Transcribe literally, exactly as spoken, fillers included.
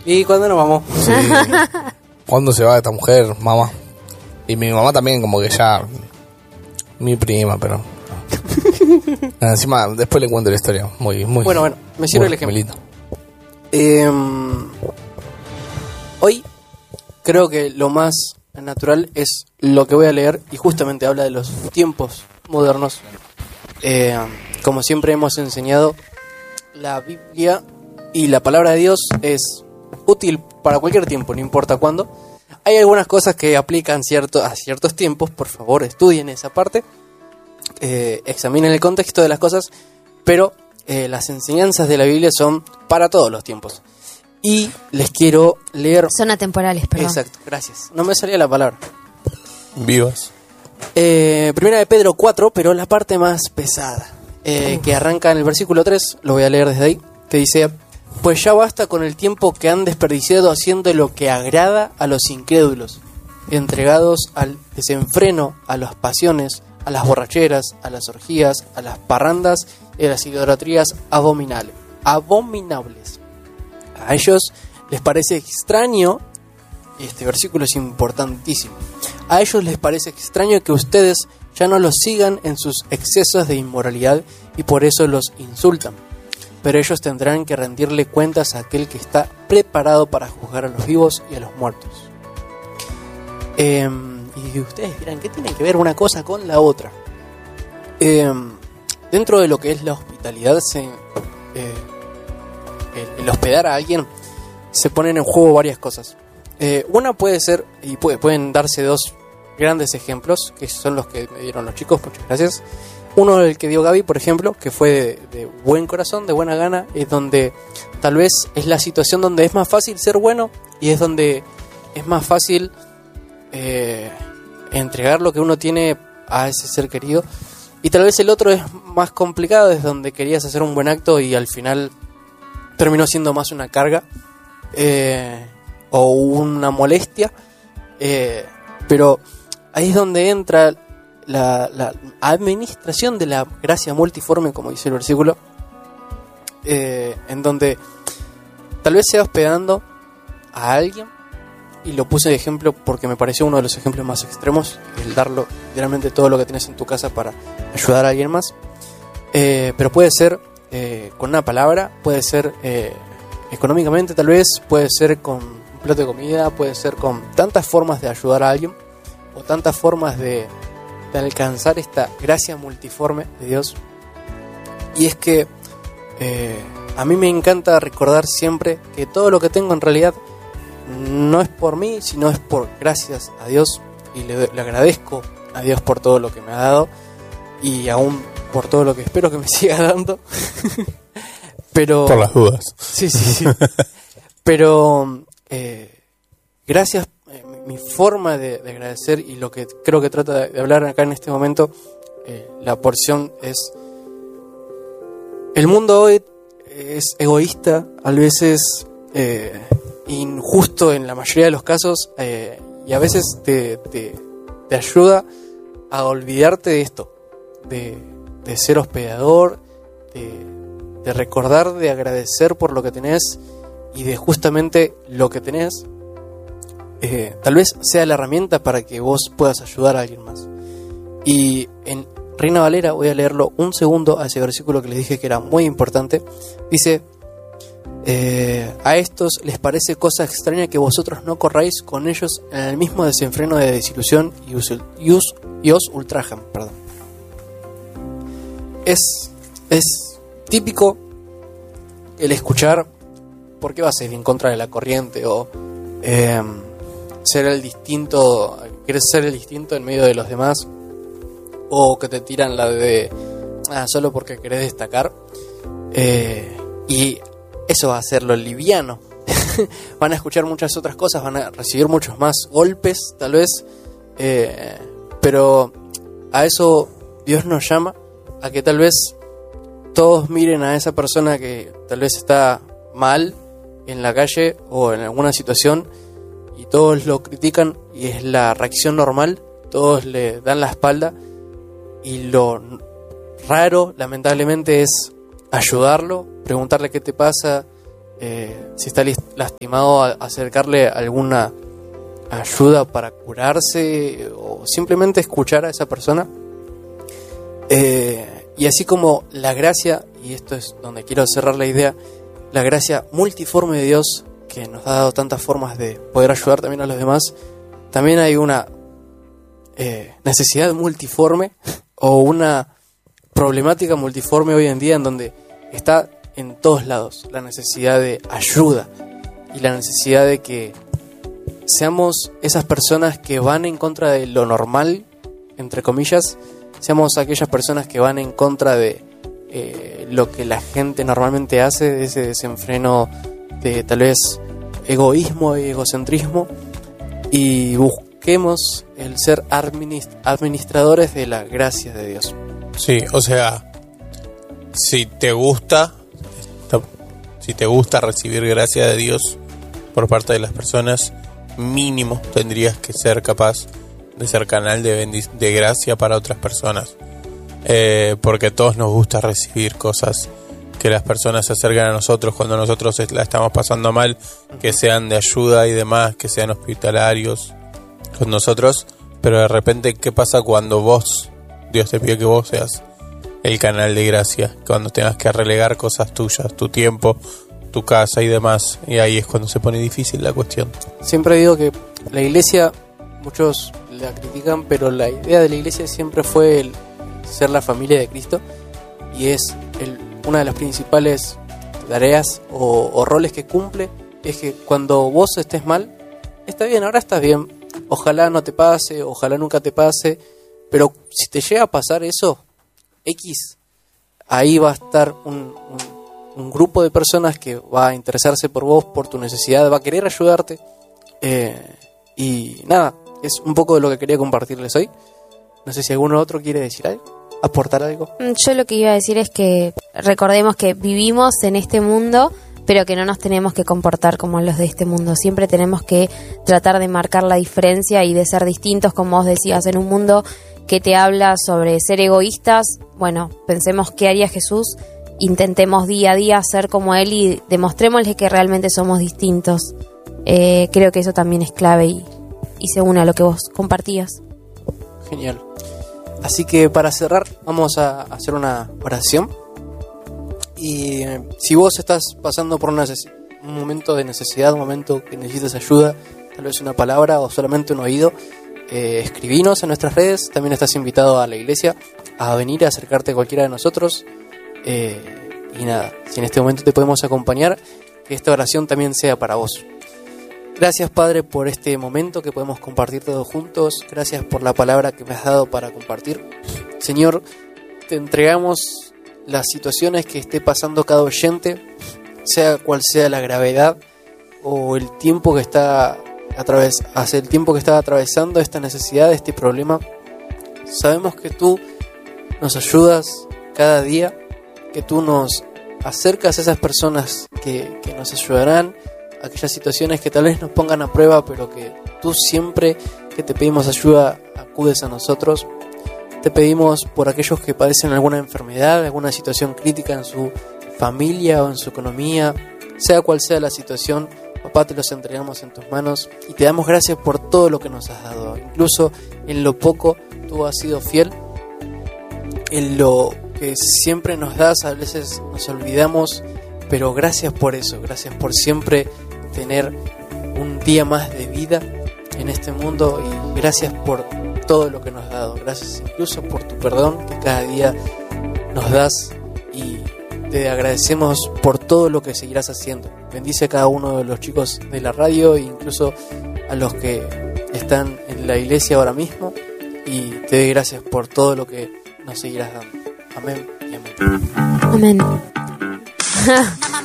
¿Y cuándo nos vamos? Sí. ¿Cuándo se va esta mujer, mamá? Y mi mamá también, como que ya... Mi prima, pero... Encima, después le cuento la historia. Muy, muy... Bueno, bueno, me sirve muy, el ejemplo. muy lindo. Eh, hoy creo que lo más natural es lo que voy a leer y justamente habla de los tiempos modernos. Eh, como siempre hemos enseñado, la Biblia y la palabra de Dios es útil para cualquier tiempo, no importa cuándo. Hay algunas cosas que aplican cierto, a ciertos tiempos, por favor estudien esa parte, eh, examinen el contexto de las cosas, pero eh, las enseñanzas de la Biblia son para todos los tiempos. Y les quiero leer... Son atemporales, perdón. Exacto, gracias. No me salía la palabra. Vivas. Eh, primera de Pedro cuatro, pero la parte más pesada, eh, que arranca en el versículo tres, lo voy a leer desde ahí, que dice: pues ya basta con el tiempo que han desperdiciado haciendo lo que agrada a los incrédulos, entregados al desenfreno, a las pasiones, a las borracheras, a las orgías, a las parrandas y a las idolatrías abominables. abominables. A ellos les parece extraño, y este versículo es importantísimo, a ellos les parece extraño que ustedes ya no los sigan en sus excesos de inmoralidad y por eso los insultan. Pero ellos tendrán que rendirle cuentas a aquel que está preparado para juzgar a los vivos y a los muertos. Eh, y ustedes dirán, ¿qué tiene que ver una cosa con la otra? Eh, dentro de lo que es la hospitalidad, se, eh, el, el hospedar a alguien, se ponen en juego varias cosas. Eh, una puede ser, y puede, pueden darse dos grandes ejemplos, que son los que me dieron los chicos, muchas gracias. Uno, el que dio Gaby, por ejemplo, que fue de, de buen corazón, de buena gana, es donde tal vez es la situación donde es más fácil ser bueno y es donde es más fácil eh, entregar lo que uno tiene a ese ser querido. Y tal vez el otro es más complicado, es donde querías hacer un buen acto y al final terminó siendo más una carga eh, o una molestia. Eh, pero ahí es donde entra La, la administración de la gracia multiforme, como dice el versículo, eh, en donde tal vez sea hospedando a alguien, y lo puse de ejemplo porque me pareció uno de los ejemplos más extremos, el darlo literalmente todo lo que tienes en tu casa para ayudar a alguien más, eh, pero puede ser eh, con una palabra, puede ser eh, económicamente tal vez, puede ser con un plato de comida, puede ser con tantas formas de ayudar a alguien o tantas formas de de alcanzar esta gracia multiforme de Dios. Y es que eh, a mí me encanta recordar siempre que todo lo que tengo en realidad no es por mí, sino es por gracias a Dios, y le, le agradezco a Dios por todo lo que me ha dado y aún por todo lo que espero que me siga dando. Pero por las dudas. Sí, sí, sí. Pero eh, gracias. Mi forma de, de agradecer y lo que creo que trata de, de hablar acá en este momento, eh, la porción es: el mundo hoy es egoísta, a veces eh, injusto en la mayoría de los casos, eh, y a veces te, te, te ayuda a olvidarte de esto, de, de ser hospedador, de, de recordar, de agradecer por lo que tenés y de justamente lo que tenés. Eh, tal vez sea la herramienta para que vos puedas ayudar a alguien más. Y en Reina Valera voy a leerlo un segundo a ese versículo que les dije que era muy importante. Dice: eh, a estos les parece cosa extraña que vosotros no corráis con ellos en el mismo desenfreno de desilusión y os, y os, y os ultrajan. Perdón. Es, es típico el escuchar: ¿por qué vas a ir en contra de la corriente? O eh, ser el distinto, quieres ser el distinto en medio de los demás, o que te tiran la de ah, solo porque querés destacar, eh, y eso va a ser lo liviano. Van a escuchar muchas otras cosas, van a recibir muchos más golpes tal vez, eh, pero a eso Dios nos llama, a que tal vez todos miren a esa persona que tal vez está mal en la calle o en alguna situación y todos lo critican y es la reacción normal, todos le dan la espalda, y lo raro lamentablemente es ayudarlo, preguntarle qué te pasa, eh, si está lastimado, a acercarle alguna ayuda para curarse o simplemente escuchar a esa persona. Eh, y así como la gracia, y esto es donde quiero cerrar la idea, la gracia multiforme de Dios, que nos ha dado tantas formas de poder ayudar también a los demás, también hay una eh, necesidad multiforme o una problemática multiforme hoy en día en donde está en todos lados la necesidad de ayuda y la necesidad de que seamos esas personas que van en contra de lo normal, entre comillas, seamos aquellas personas que van en contra de eh, lo que la gente normalmente hace, de ese desenfreno de tal vez egoísmo y egocentrismo, y busquemos el ser administ- administradores de la gracia de Dios. Sí, o sea, si te gusta, si te gusta recibir gracia de Dios por parte de las personas, mínimo tendrías que ser capaz de ser canal de, bendic- de gracia para otras personas, eh, porque a todos nos gusta recibir cosas, que las personas se acercan a nosotros cuando nosotros la estamos pasando mal, que sean de ayuda y demás, que sean hospitalarios con nosotros. Pero de repente, ¿qué pasa cuando vos, Dios te pide que vos seas el canal de gracia, cuando tengas que relegar cosas tuyas, tu tiempo, tu casa y demás? Y ahí es cuando se pone difícil la cuestión. Siempre digo que la iglesia, muchos la critican, pero la idea de la iglesia siempre fue el ser la familia de Cristo, y es el, una de las principales tareas o, o roles que cumple, es que cuando vos estés mal, está bien, ahora estás bien, ojalá no te pase, ojalá nunca te pase, pero si te llega a pasar eso, X, ahí va a estar un, un, un grupo de personas que va a interesarse por vos, por tu necesidad, va a querer ayudarte, eh, y nada, es un poco de lo que quería compartirles hoy. No sé si alguno otro quiere decir algo, aportar algo. Yo lo que iba a decir es que recordemos que vivimos en este mundo, pero que no nos tenemos que comportar como los de este mundo. Siempre tenemos que tratar de marcar la diferencia y de ser distintos, como vos decías, en un mundo que te habla sobre ser egoístas. Bueno, pensemos qué haría Jesús, intentemos día a día ser como Él y demostrémosle que realmente somos distintos. Eh, creo que eso también es clave y, y se une a lo que vos compartías. Genial. Así que para cerrar vamos a hacer una oración. Y eh, si vos estás pasando por una neces- un momento de necesidad, un momento que necesitas ayuda, tal vez una palabra o solamente un oído, eh, escribinos en nuestras redes. También estás invitado a la iglesia a venir a acercarte a cualquiera de nosotros. Eh, y nada, si en este momento te podemos acompañar, que esta oración también sea para vos. Gracias, Padre, por este momento que podemos compartir todos juntos. Gracias por la palabra que me has dado para compartir. Señor, te entregamos las situaciones que esté pasando cada oyente, sea cual sea la gravedad o el tiempo que está a través, hace el tiempo que está atravesando esta necesidad, este problema. Sabemos que tú nos ayudas cada día, que tú nos acercas a esas personas que, que nos ayudarán, aquellas situaciones que tal vez nos pongan a prueba, pero que tú siempre que te pedimos ayuda acudes a nosotros. Te pedimos por aquellos que padecen alguna enfermedad, alguna situación crítica en su familia o en su economía, sea cual sea la situación, papá, te los entregamos en tus manos y te damos gracias por todo lo que nos has dado. Incluso en lo poco tú has sido fiel, en lo que siempre nos das a veces nos olvidamos, pero gracias por eso, gracias por siempre tener un día más de vida en este mundo, y gracias por todo lo que nos has dado, gracias incluso por tu perdón que cada día nos das, y te agradecemos por todo lo que seguirás haciendo. Bendice a cada uno de los chicos de la radio e incluso a los que están en la iglesia ahora mismo, y te doy gracias por todo lo que nos seguirás dando. Amén y amén. Amén.